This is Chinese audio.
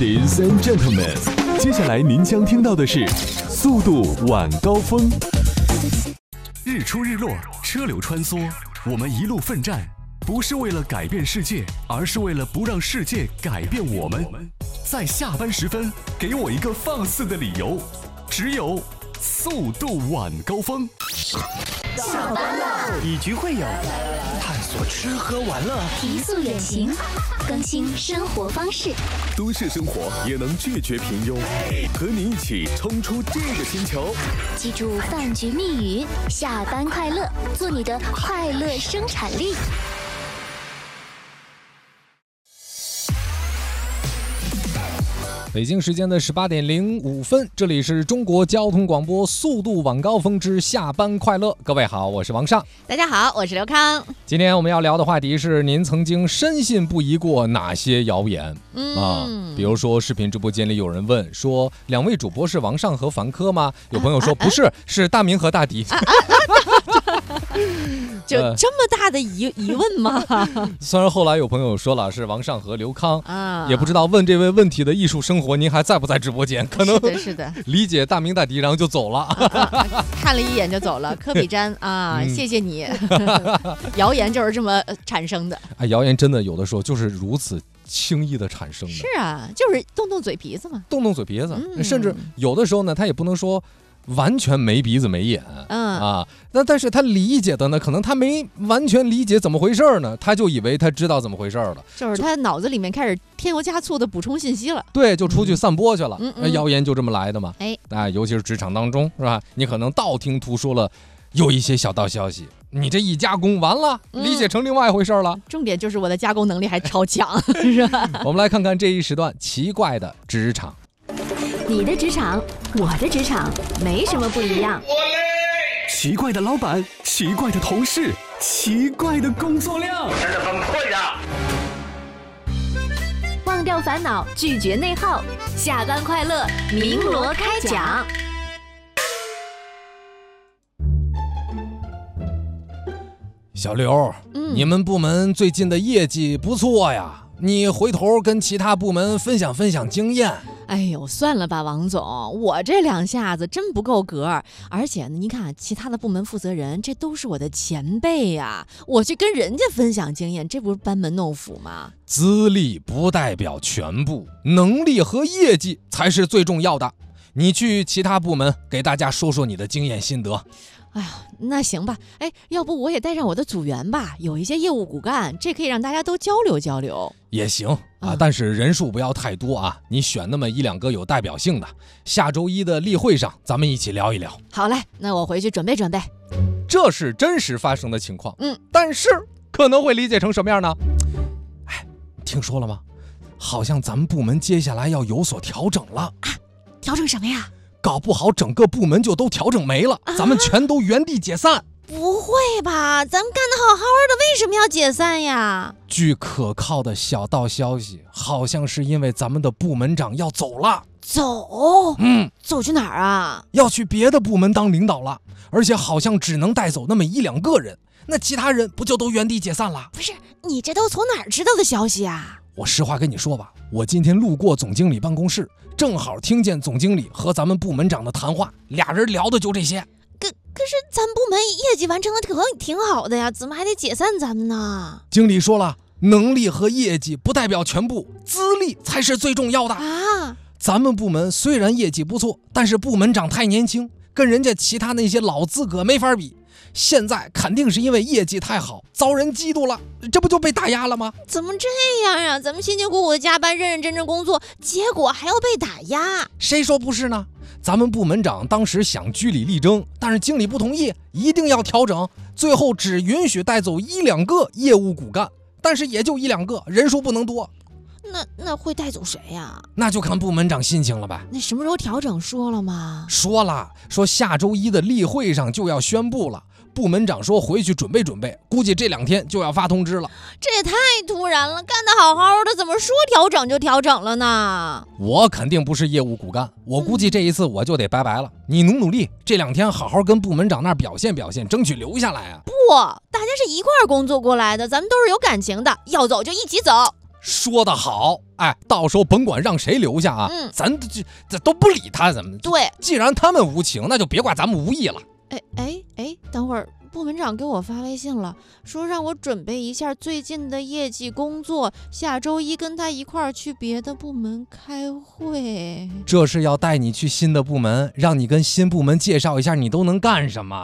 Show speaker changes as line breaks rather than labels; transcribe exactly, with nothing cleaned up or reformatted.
Ladies and gentlemen， 接下来您将听到的是速度晚高峰。日出日落，车流穿梭，我们一路奋战，不是为了改变世界，而是为了不让世界改变我们。在下班时分，给我一个放肆的理由，只有速度晚高峰。
下班了，
以局会友，探索吃喝玩乐，
提速远行，更新生活方式。
都市生活也能拒绝平庸，和你一起冲出这个星球。
记住饭局密语：下班快乐，做你的快乐生产力。
北京时间的十八点零五分，这里是中国交通广播速度晚高峰之下班快乐。各位好，我是王尚。
大家好，我是刘康。
今天我们要聊的话题是您曾经深信不疑过哪些谣言、嗯、啊？比如说视频直播间里有人问说，两位主播是王尚和凡科吗？有朋友说、啊啊、不是，是大明和大迪。啊啊
就这么大的疑疑问吗？
虽然后来有朋友说了是王尚和刘康、
啊、
也不知道问这位问题的艺术生活您还在不在直播间，可能
是的是的
理解大明大迪然后就走了、
啊、看了一眼就走了。科比詹啊、嗯、谢谢你。谣言就是这么产生的。
哎，谣言真的有的时候就是如此轻易的产生的。
是啊，就是动动嘴皮子嘛，
动动嘴皮子、嗯、甚至有的时候呢他也不能说完全没鼻子没眼，嗯啊，那但是他理解的呢，可能他没完全理解怎么回事呢，他就以为他知道怎么回事了，
就是他脑子里面开始添油加醋的补充信息了，
对，就出去散播去了，
嗯嗯、
谣言就这么来的嘛，
哎，
啊，尤其是职场当中，是吧？你可能道听途说了，有一些小道消息，你这一加工完了，嗯、理解成另外一回事了。
重点就是我的加工能力还超强，是吧？
我们来看看这一时段奇怪的职场。
你的职场，我的职场，没什么不一样。
奇怪的老板，奇怪的同事，奇怪的工作量，
真的很困扰。
忘掉烦恼，拒绝内耗，下班快乐，鸣锣开讲。
小刘、嗯，你们部门最近的业绩不错呀，你回头跟其他部门分享分享经验。
哎呦，算了吧，王总，我这两下子真不够格，而且呢，你看其他的部门负责人，这都是我的前辈呀，我去跟人家分享经验，这不是班门弄斧吗？
资历不代表全部，能力和业绩才是最重要的。你去其他部门给大家说说你的经验心得。
哎呀，那行吧，哎，要不我也带上我的组员吧，有一些业务骨干，这可以让大家都交流交流。
也行啊，但是人数不要太多啊，你选那么一两个有代表性的，下周一的例会上咱们一起聊一聊。
好嘞，那我回去准备准备。
这是真实发生的情况，
嗯，
但是可能会理解成什么样呢？哎，听说了吗？好像咱们部门接下来要有所调整了
啊！调整什么呀？
搞不好整个部门就都调整没了、啊、咱们全都原地解散。
不会吧，咱们干得好好的，为什么要解散呀？
据可靠的小道消息，好像是因为咱们的部门长要走了。
走？
嗯，
走去哪儿啊？
要去别的部门当领导了，而且好像只能带走那么一两个人，那其他人不就都原地解散了？
不是，你这都从哪儿知道的消息啊？
我实话跟你说吧，我今天路过总经理办公室，正好听见总经理和咱们部门长的谈话，俩人聊的就这些。
可可是咱部门业绩完成的挺挺好的呀，怎么还得解散咱们呢？
经理说了，能力和业绩不代表全部，资历才是最重要的
啊。
咱们部门虽然业绩不错，但是部门长太年轻，跟人家其他那些老资格没法比。现在肯定是因为业绩太好，遭人嫉妒了，这不就被打压了吗？
怎么这样呀？咱们辛辛苦苦的加班，认认真真工作，结果还要被打压？
谁说不是呢？咱们部门长当时想据理力争，但是经理不同意，一定要调整，最后只允许带走一两个业务骨干，但是也就一两个，人数不能多。
那那会带走谁呀？
那就看部门长心情了呗。
那什么时候调整说了吗？
说了，说下周一的例会上就要宣布了。部门长说回去准备准备，估计这两天就要发通知了。
这也太突然了，干得好好的，怎么说调整就调整了呢？
我肯定不是业务骨干，我估计这一次我就得拜拜了。你努努力，这两天好好跟部门长那儿表现表现，争取留下来啊。
不，大家是一块儿工作过来的，咱们都是有感情的，要走就一起走。
说得好，哎，到时候甭管让谁留下啊，
嗯
咱这这都不理他，怎么？
对，
既然他们无情，那就别怪咱们无意了。
哎哎哎，等会儿，部门长给我发微信了，说让我准备一下最近的业绩工作，下周一跟他一块儿去别的部门开会。
这是要带你去新的部门，让你跟新部门介绍一下你都能干什么。